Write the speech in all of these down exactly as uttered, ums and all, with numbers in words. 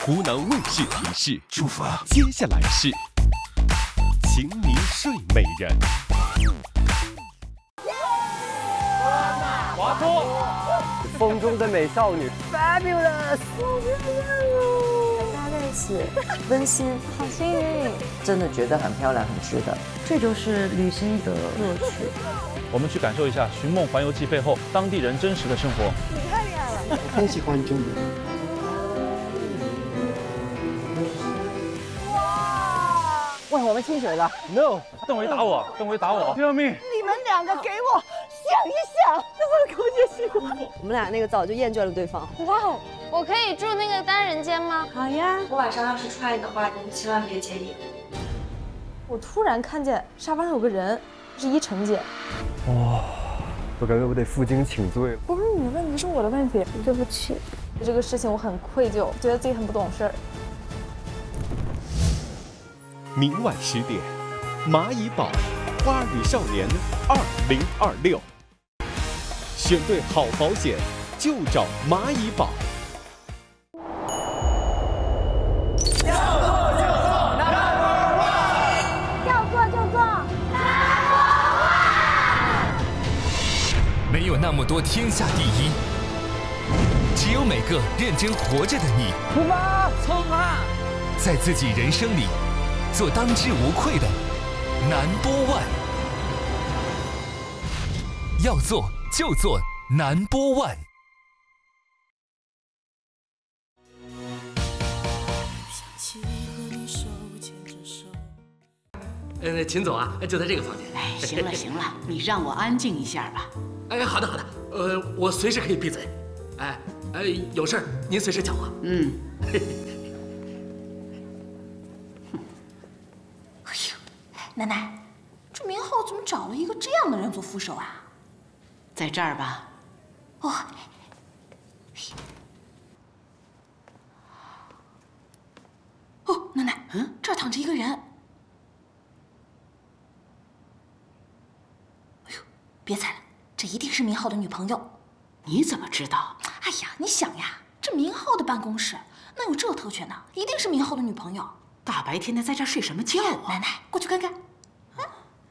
湖南卫视提示：出发。接下来是，请你睡美人。 华托， 风中的美少女 ，fabulous。 大家在一起，温馨，好幸运。 真的觉得很漂亮，很值得。 这就是旅行的乐趣。 我们去感受一下《寻梦环游记》背后当地人真实的生活。 你太厉害了！ 我很喜欢这里。 哇！ 喂，我们清水了 No， 邓维打我，邓维打我，救命！ 你们两个给我想一想，这是狗血戏吗？我们俩那个早就厌倦了对方。 哇哦，我可以住那个单人间吗？ 好呀。 我晚上要是出来的话，你千万别介意。 我突然看见沙发上有个人，是依晨姐。 哇，我感觉我得负荆请罪了。 不是你的问题，是我的问题。对不起，这个事情我很愧疚，觉得自己很不懂事儿。 明晚十点，蚂蚁堡《花儿与少年》二零二六，选对好保险就找蚂蚁堡。 没有那么多天下第一，只有每个认真活着的你。 出发，冲啊！ 在自己人生里，做当之无愧的Number One。要做就做Number One。 呃，秦总啊，就在这个房间。 哎，行了行了，你让我安静一下吧。 哎，好的好的，呃，我随时可以闭嘴。哎哎，有事儿您随时叫我。 嗯。哎呦，奶奶，这明浩怎么找了一个这样的人做副手啊？在这儿吧。哦。哦，奶奶，嗯，这儿躺着一个人。别猜了，这一定是明浩的女朋友。你怎么知道？哎呀，你想呀，这明浩的办公室哪有这特权呢？一定是明浩的女朋友。大白天的在这睡什么觉啊？奶奶，过去看看。啊！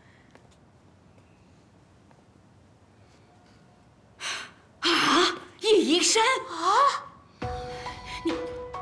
啊！叶一山啊！你，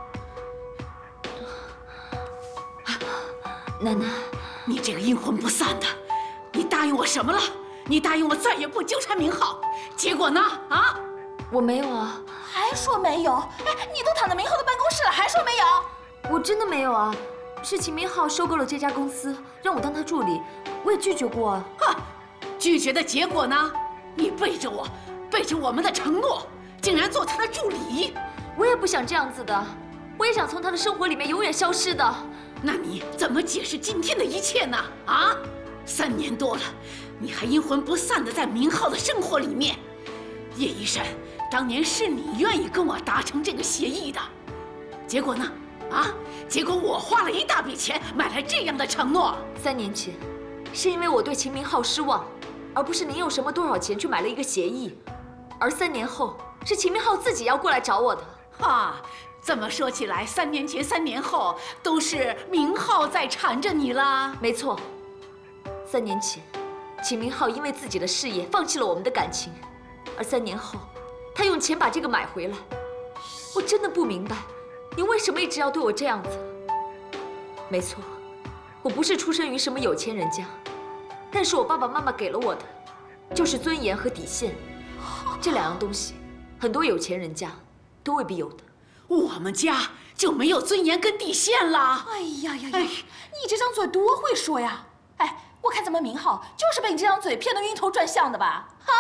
奶奶，你这个阴魂不散的，你答应我什么了？你答应我再也不纠缠明浩，结果呢？啊， 我没有啊， 还说没有？哎，你都躺在明浩的办公室了，还说没有？ 我真的没有啊，是秦明浩收购了这家公司，让我当他助理，我也拒绝过啊。 哼，拒绝的结果呢？你背着我，背着我们的承诺，竟然做他的助理。 我也不想这样子的，我也想从他的生活里面永远消失的。 那你怎么解释今天的一切呢？啊，三年多了。你还阴魂不散的在明浩的生活里面，叶一山，当年是你愿意跟我达成这个协议的，结果呢？啊，结果我花了一大笔钱买来这样的承诺。 三年前，是因为我对秦明浩失望，而不是您用什么多少钱去买了一个协议，而三年后是秦明浩自己要过来找我的。 哈，这么说起来，三年前、三年后都是明浩在缠着你啦。 没错，三年前。秦明浩因为自己的事业放弃了我们的感情，而三年后，他用钱把这个买回来。我真的不明白，您为什么一直要对我这样子？没错，我不是出生于什么有钱人家，但是我爸爸妈妈给了我的，就是尊严和底线。这两样东西，很多有钱人家都未必有的。 我们家就没有尊严跟底线了。哎呀呀呀！哎，你这张嘴多会说呀！哎。我看咱们明浩就是被你这张嘴骗得晕头转向的吧？哈！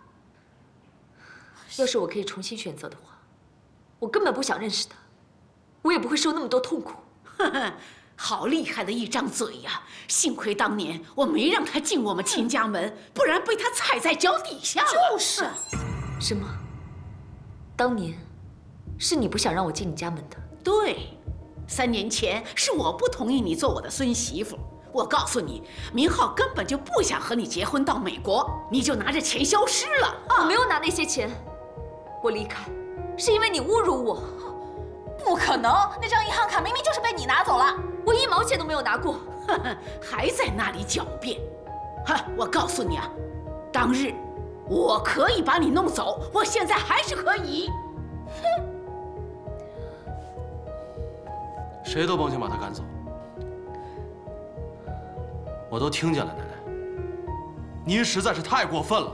要是我可以重新选择的话，我根本不想认识他，我也不会受那么多痛苦。 呵呵，好厉害的一张嘴呀！幸亏当年我没让他进我们秦家门，不然被他踩在脚底下了。就是。 什么？当年是你不想让我进你家门的？ 对，三年前是我不同意你做我的孙媳妇。我告诉你，明浩根本就不想和你结婚到美国，你就拿着钱消失了。 我没有拿那些钱，我离开是因为你侮辱我。 不可能，那张银行卡明明就是被你拿走了， 我一毛钱都没有拿过。 呵呵，还在那里狡辩。哼，我告诉你啊，当日我可以把你弄走，我现在还是可以。哼。 谁都甭想把他赶走，我都听见了，奶奶，您实在是太过分了。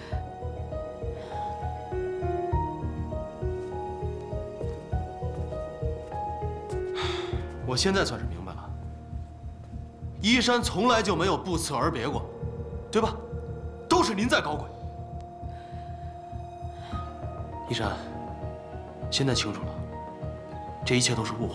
我现在算是明白了，依山从来就没有不辞而别过，对吧？都是您在搞鬼。依山，现在清楚了，这一切都是误会。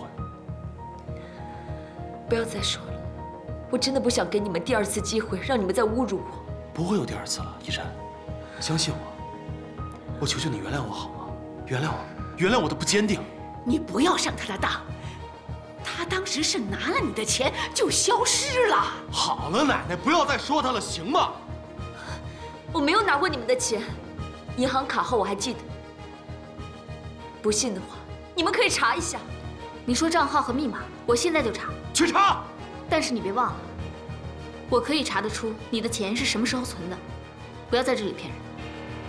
不要再说了，我真的不想给你们第二次机会，让你们再侮辱我。 不会有第二次了，依山，相信我。我求求你原谅我好吗？原谅我，原谅我的不坚定。 你不要上他的当，他当时是拿了你的钱就消失了。 好了，奶奶，不要再说他了，行吗？ 我没有拿过你们的钱，银行卡号我还记得。不信的话，你们可以查一下。 你说账号和密码，我现在就查。 去查。 但是你别忘了，我可以查得出你的钱是什么时候存的，不要在这里骗人。